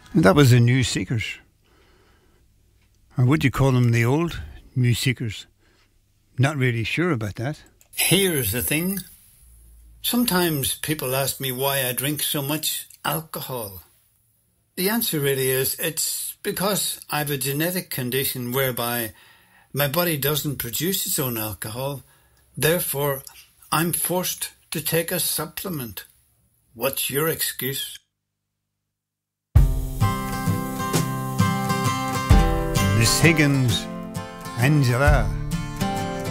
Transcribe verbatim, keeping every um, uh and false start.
And that was the New Seekers. Or would you call them the old New Seekers? Not really sure about that. Here's the thing. Sometimes people ask me why I drink so much alcohol. The answer really is it's because I have a genetic condition whereby my body doesn't produce its own alcohol. Therefore, I'm forced to take a supplement. What's your excuse? Miss Higgins, Angela.